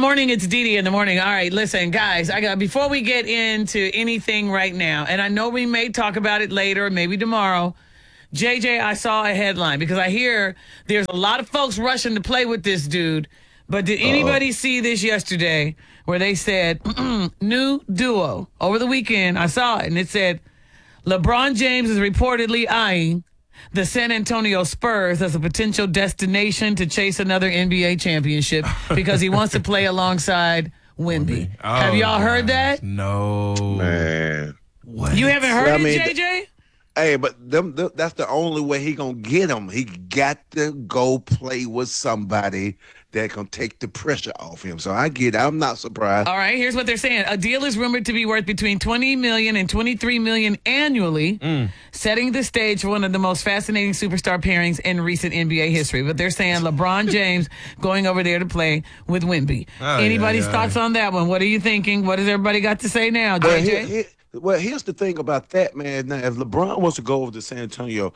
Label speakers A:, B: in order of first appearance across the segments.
A: morning. It's Dee Dee in the morning. All right, listen, guys. Before we get into anything right now, and I know we may talk about it later, maybe tomorrow. JJ, I saw a headline because I hear there's a lot of folks rushing to play with this dude. But did anybody see this yesterday where they said new duo over the weekend? I saw it, and it said LeBron James is reportedly eyeing the San Antonio Spurs as a potential destination to chase another NBA championship because he wants to play alongside Wemby. Have y'all heard that?
B: No.
C: Man.
B: What?
A: You haven't heard it, JJ?
C: Hey, but that's the only way he gonna get him. He got to go play with somebody that can take the pressure off him. So I get it. I'm not surprised.
A: All right, here's what they're saying. A deal is rumored to be worth between $20 million and $23 million annually, setting the stage for one of the most fascinating superstar pairings in recent NBA history. But they're saying LeBron James going over there to play with Wemby. Anybody's thoughts on that one? What are you thinking? What has everybody got to say now, JJ?
C: Well, here's the thing about that, man. Now, if LeBron wants to go over to San Antonio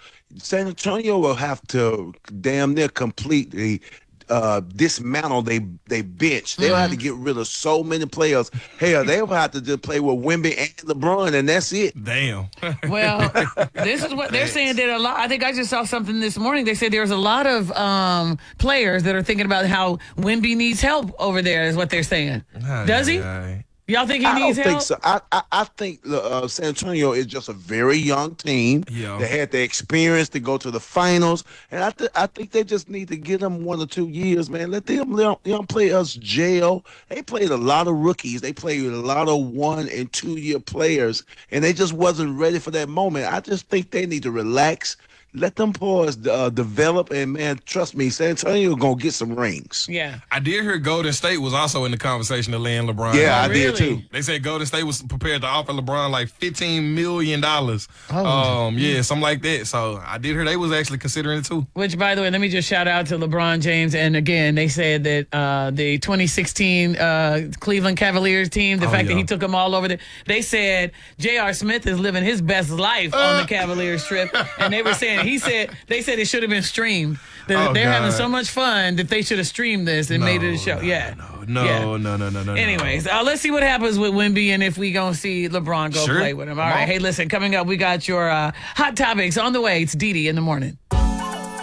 C: will have to damn near completely dismantle they bench. They'll have to get rid of so many players. Hell, they'll have to just play with Wemby and LeBron, and that's it.
B: Damn.
A: Well, this is what they're saying. That a lot. I think I just saw something this morning. They said there's a lot of players that are thinking about how Wemby needs help over there. Is what they're saying. Does he? Y'all think he needs help?
C: I don't think so. I think San Antonio is just a very young team.
B: Yeah.
C: They had the experience to go to the finals, and I think they just need to give them 1 or 2 years, man. Let them young players jail. They played a lot of rookies. They played with a lot of 1 and 2 year players, and they just wasn't ready for that moment. I just think they need to relax. Let them boys develop, and, man, trust me, San Antonio going to get some rings.
A: Yeah.
B: I did hear Golden State was also in the conversation to land LeBron.
C: Yeah, I did too.
B: They said Golden State was prepared to offer LeBron like $15 million. Yeah, something like that. So I did hear they was actually considering it too.
A: Which, by the way, let me just shout out to LeBron James. And again, they said that the 2016 Cleveland Cavaliers team, the fact that he took them all over there, they said J.R. Smith is living his best life on the Cavaliers trip. And they were saying, they said it should have been streamed. They're having so much fun that they should have streamed this and made it a show. No. Anyways, let's see what happens with Wemby and if we gonna see LeBron go play with him. All right. Hey, listen, coming up, we got your hot topics on the way. It's Dee Dee in the morning.